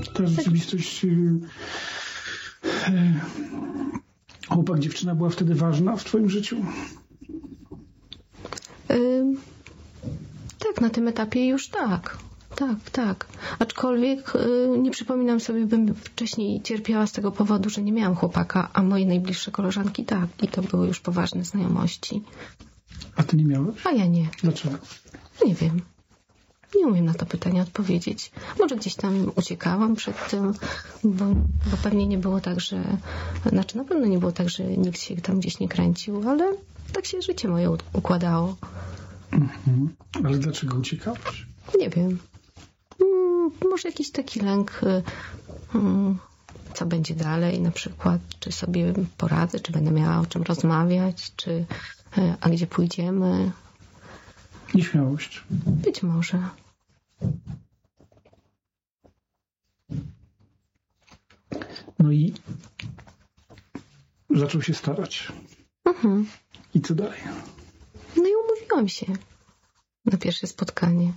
Ta rzeczywistość chłopak, dziewczyna była wtedy ważna w twoim życiu? Tak, na tym etapie już tak. Tak. Aczkolwiek nie przypominam sobie, bym wcześniej cierpiała z tego powodu, że nie miałam chłopaka, a moje najbliższe koleżanki tak. I to były już poważne znajomości. A ty nie miałeś? A ja nie. Dlaczego? Nie wiem. Nie umiem na to pytanie odpowiedzieć. Może gdzieś tam uciekałam przed tym, bo pewnie nie było tak, że... Znaczy na pewno nie było tak, że nikt się tam gdzieś nie kręcił, ale tak się życie moje układało. Mhm. Ale dlaczego uciekałeś? Nie wiem. Może jakiś taki lęk, co będzie dalej na przykład, czy sobie poradzę, czy będę miała o czym rozmawiać, czy a gdzie pójdziemy. Nieśmiałość. Być może. No i zaczął się starać. Mhm. I co dalej? No i umówiłam się na pierwsze spotkanie.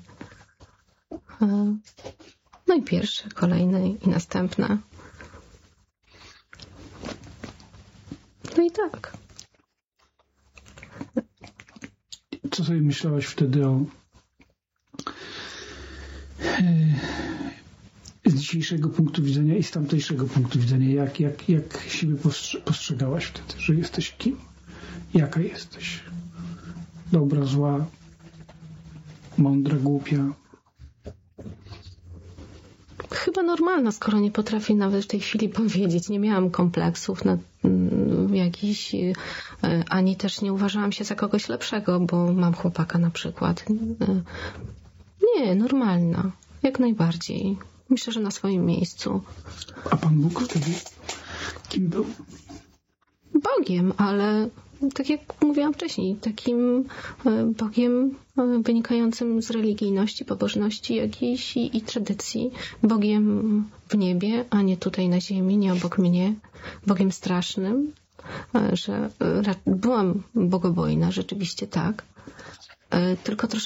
No i pierwsze, kolejne i następne. No i tak. Co sobie myślałaś wtedy z dzisiejszego punktu widzenia i z tamtejszego punktu widzenia? Jak siebie postrzegałaś wtedy? Że jesteś kim? Jaka jesteś? Dobra, zła, mądra, głupia? Chyba normalna, skoro nie potrafię nawet w tej chwili powiedzieć. Nie miałam kompleksów jakichś, ani też nie uważałam się za kogoś lepszego, bo mam chłopaka na przykład. Nie, normalna. Jak najbardziej. Myślę, że na swoim miejscu. A Pan Bóg wtedy kim był? Bogiem, ale tak jak mówiłam wcześniej, takim Bogiem wynikającym z religijności, pobożności jakiejś i tradycji. Bogiem w niebie, a nie tutaj na ziemi, nie obok mnie. Bogiem strasznym, że byłam bogobojna, rzeczywiście tak. Tylko troszkę